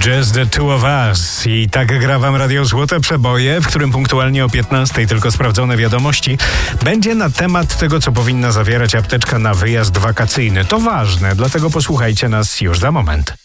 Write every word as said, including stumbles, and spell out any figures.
Just the two of us. I tak gra wam Radio Złote Przeboje, w którym punktualnie o piętnastej tylko sprawdzone wiadomości będzie na temat tego, co powinna zawierać apteczka na wyjazd wakacyjny. To ważne, dlatego posłuchajcie nas już za moment.